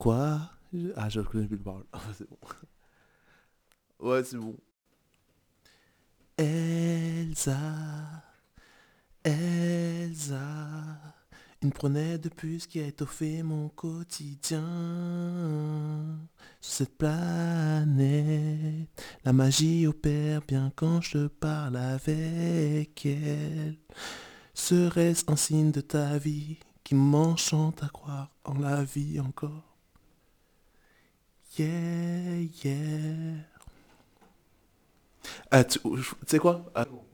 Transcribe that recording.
Quoi? Ah, je reconnais plus le parole. Ah, c'est bon. Ouais, c'est bon. Elsa, Elsa, une promenade de puce qui a étoffé mon quotidien. Sur cette planète, la magie opère bien quand je parle avec elle. Serait-ce un signe de ta vie qui m'enchante à croire en la vie encore? Yeah, yeah. Tu sais quoi?